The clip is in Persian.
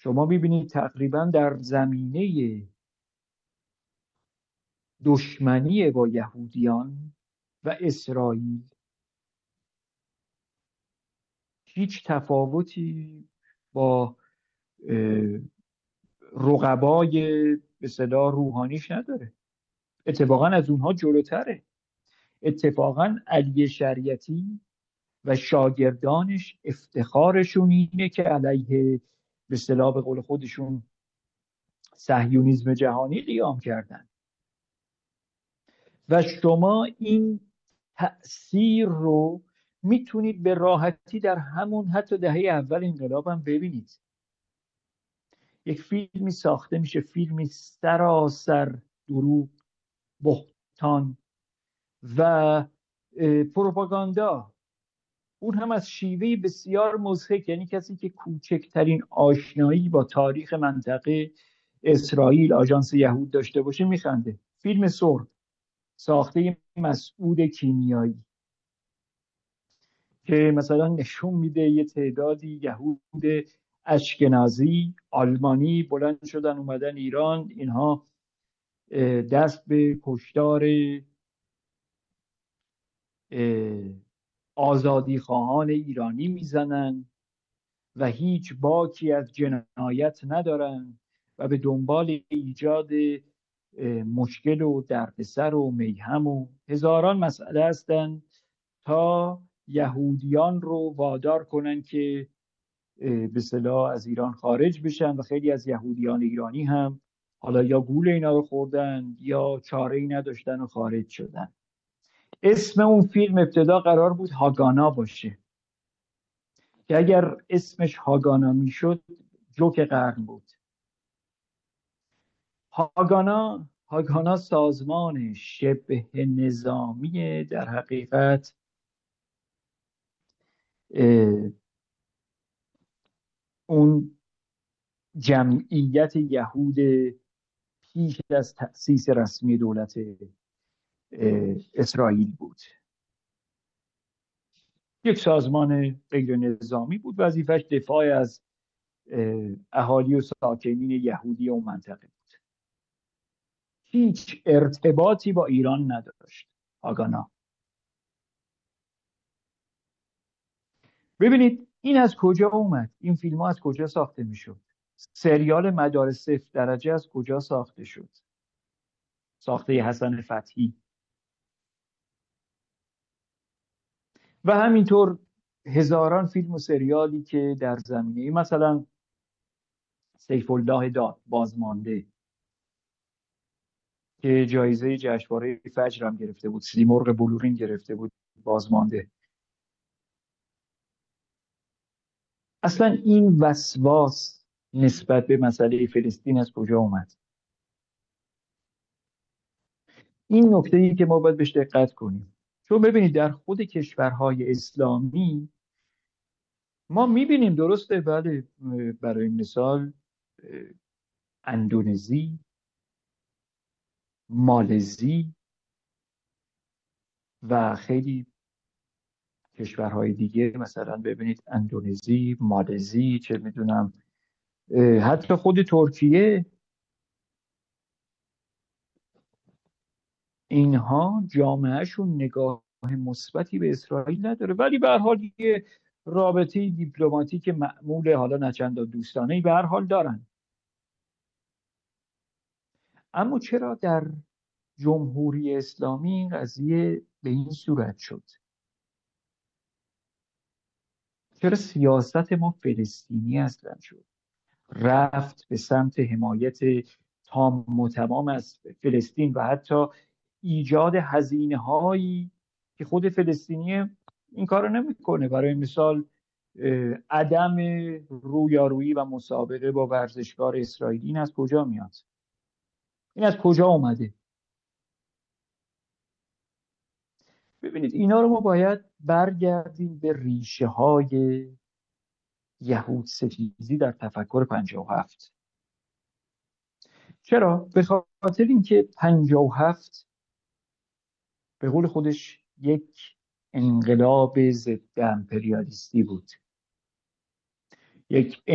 شما میبینید تقریبا در زمینه دشمنی با یهودیان و اسرائیل هیچ تفاوتی با رقبای به اصطلاح روحانیش نداره. اتفاقا از اونها جلوتره. اتفاقا علی شریعتی و شاگردانش افتخارشون اینه که علیه به اصطلاح به قول خودشون صهیونیسم جهانی قیام کردن. و شما این تأثیر رو میتونید به راحتی در همون حتی دهه اول انقلاب هم ببینید. یک فیلمی ساخته میشه، فیلمی سراسر دروغ، بهتان و پروپاگاندا، اون هم از شیوهی بسیار مضحک. یعنی کسی که کوچکترین آشنایی با تاریخ منطقه اسرائیل، آژانس یهود داشته باشه میخنده. فیلم سرد ساخته مسعود کیمیایی که مثلا نشون میده یه تعدادی یهود اشکنازی آلمانی بلند شدن اومدن ایران، اینها دست به کشتار آزادی خواهان ایرانی میزنن و هیچ باکی از جنایت ندارن و به دنبال ایجاد مشکل و دردسر و میهم و هزاران مسئله هستن تا یهودیان رو وادار کنن که به اصطلاح از ایران خارج بشن. و خیلی از یهودیان ایرانی هم حالا یا گول اینا رو خوردن یا چاره‌ای نداشتن و خارج شدن. اسم اون فیلم ابتدا قرار بود هاگانا باشه که اگر اسمش هاگانا میشد جوک قرن بود. هاگانا سازمان شبه نظامی در حقیقت اون جمعیت یهود پیش از تأسیس رسمی دولت اسرائیل بود. یک سازمان غیر نظامی بود، وظیفش دفاع از اهالی و ساکنین یهودی اون منطقه بود. هیچ ارتباطی با ایران نداشت هاگانا. ببینید این از کجا اومد؟ این فیلم ها از کجا ساخته میشد؟ سریال مدار صفر درجه از کجا ساخته شد؟ ساخته حسن فتحی. و همینطور هزاران فیلم و سریالی که در زمینه مثلا سیف الله داد بازمانده که جایزه جشنواره فجر هم گرفته بود، سیمرغ بلورین گرفته بود، بازمانده. اصلا این وسواس نسبت به مسئله فلسطین از کجا اومد؟ این نکته‌ای که ما باید بهش دقت کنیم. چون ببینید در خود کشورهای اسلامی ما میبینیم، درسته، بله، برای مثال اندونزی، مالزی و خیلی کشورهای دیگه، مثلا ببینید اندونزی، مالزی، چه میدونم حتی خود ترکیه، اینها جامعهشون نگاه مثبتی به اسرائیل نداره، ولی به هر حال یه رابطه دیپلماتیک معمول، حالا نچندان دوستانه‌ای، به هر حال دارن. اما چرا در جمهوری اسلامی این قضیه به این صورت شد؟ چرا سیاست ما فلسطینی اصلا شد؟ رفت به سمت حمایت تام و تمام از فلسطین و حتی ایجاد هزینه هایی که خود فلسطینی این کارو نمیکنه. برای مثال عدم رویارویی و مسابقه با ورزشکار اسرائیلی، این از کجا میاد؟ این از کجا اومده؟ ببینید اینا رو ما باید برگردیم به ریشه های یهود ستیزی در تفکر 57. چرا؟ به خاطر اینکه 57 به قول خودش یک انقلاب ضد امپریالیستی بود، یک